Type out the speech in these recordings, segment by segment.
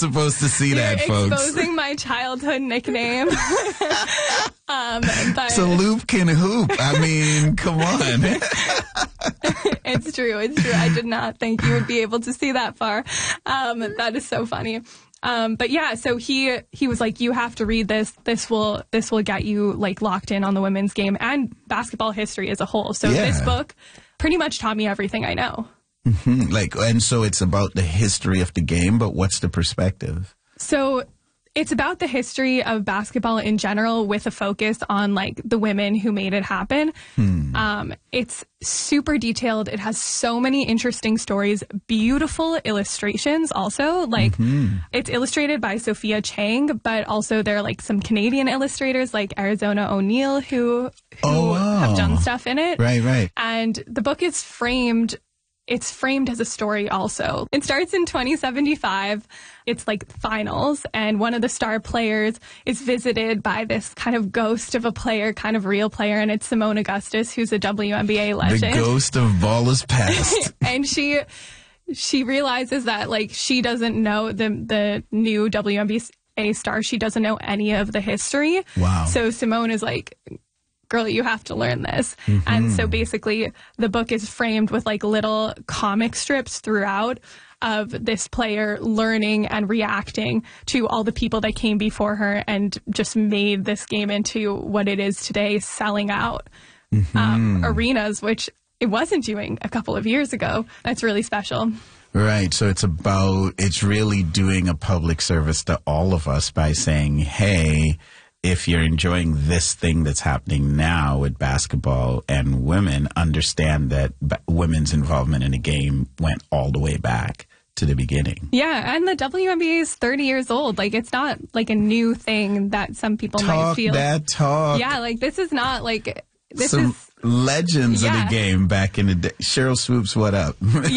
supposed to see that, folks. Exposing my childhood nickname. But So Loop can hoop. I mean, come on. It's true. I did not think you would be able to see that far. That is so funny. But yeah, so he was like, you have to read this. This will get you like locked in on the women's game and basketball history as a whole. So Yeah. this book pretty much taught me everything I know. And so it's about the history of the game, but what's the perspective? So it's about the history of basketball in general with a focus on like the women who made it happen. It's super detailed. It has so many interesting stories, beautiful illustrations also. Like it's illustrated by Sophia Chang, but also there are like some Canadian illustrators like Arizona O'Neill who have done stuff in it. Right. And the book is framed. It's framed as a story also. It starts in 2075. It's like finals, and one of the star players is visited by this kind of ghost of a player, kind of real player, and it's Simone Augustus, who's a WNBA legend. The ghost of Ballers Past. And she realizes that like she doesn't know the new WNBA star. She doesn't know any of the history. Wow. So Simone is like, girl, you have to learn this. And so basically the book is framed with like little comic strips throughout of this player learning and reacting to all the people that came before her and just made this game into what it is today, selling out arenas, which it wasn't doing a couple of years ago. That's really special. Right. So it's really doing a public service to all of us by saying, hey, if you're enjoying this thing that's happening now with basketball and women, understand that women's involvement in the game went all the way back to the beginning. Yeah, and the WNBA is 30 years old. Like, it's not like a new thing that some people might feel. Talk. Yeah, like this is not like this Some is legends of the Yeah. game back in the day. Cheryl Swoops, what up?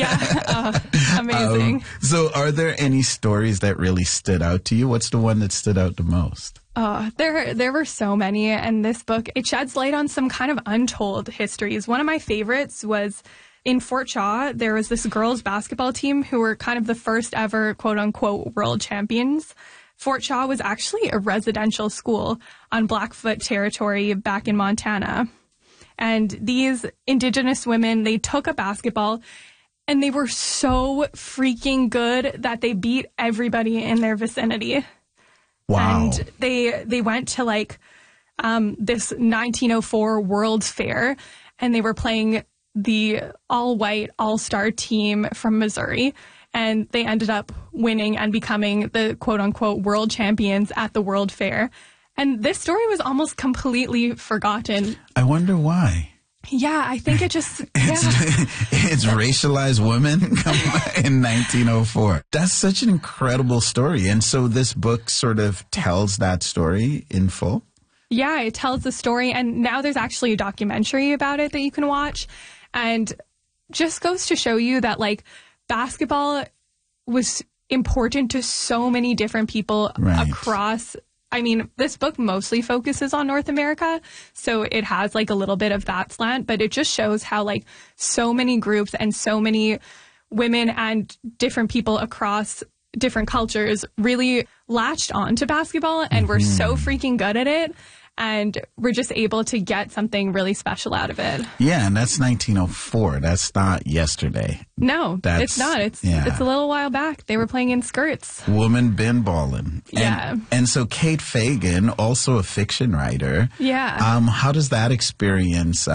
Amazing. So are there any stories that really stood out to you? What's the one that stood out the most? There were so many, and this book, it sheds light on some kind of untold histories. One of my favorites was in Fort Shaw. There was this girls basketball team who were kind of the first ever quote unquote world champions. Fort Shaw was actually a residential school on Blackfoot territory back in Montana. And these Indigenous women, they took a basketball and they were so freaking good that they beat everybody in their vicinity. Wow. And they went to like this 1904 World's Fair, and they were playing the all-white all-star team from Missouri, and they ended up winning and becoming the quote-unquote world champions at the World Fair. And this story was almost completely forgotten. I wonder why. Yeah, I think it just... It's racialized women in 1904. That's such an incredible story. And so this book sort of tells that story in full? Yeah, it tells the story. And now there's actually a documentary about it that you can watch. And just goes to show you that, like, basketball was important to so many different people across... I mean, this book mostly focuses on North America, so it has like a little bit of that slant, but it just shows how like so many groups and so many women and different people across different cultures really latched on to basketball and were so freaking good at it. And we're just able to get something really special out of it. Yeah, and that's 1904. That's not yesterday. No, it's not. It's a little while back. They were playing in skirts. Woman been ballin'. Yeah. And so Kate Fagan, also a fiction writer. Yeah. How does that experience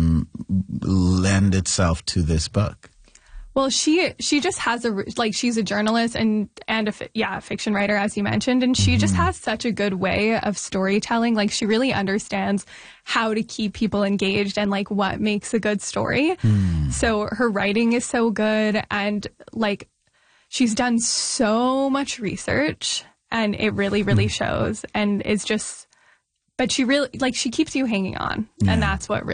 lend itself to this book? Well, she just has she's a journalist and a fiction writer, as you mentioned, and she just has such a good way of storytelling. Like, she really understands how to keep people engaged and like what makes a good story. So her writing is so good, and like she's done so much research, and it really, really shows. And it's just, but she really she keeps you hanging on, and that's what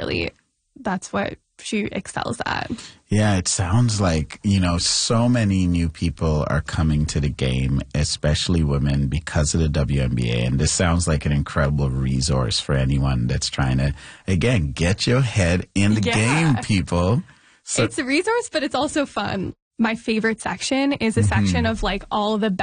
she excels at. Yeah, it sounds like, so many new people are coming to the game, especially women, because of the WNBA. And this sounds like an incredible resource for anyone that's trying to, again, get your head in the game, people. So, it's a resource, but it's also fun. My favorite section is a section of like all the